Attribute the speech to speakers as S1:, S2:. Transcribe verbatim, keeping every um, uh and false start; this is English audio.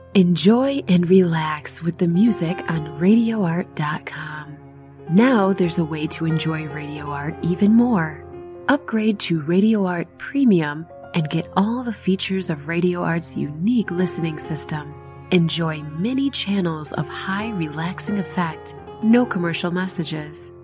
S1: Enjoy and relax with the music on radio art dot com. Now there's a way to enjoy Radio Art even more. Upgrade to Radio Art Premium and get all the features of Radio Art's unique listening system. Enjoy many channels of high relaxing effect, no commercial messages.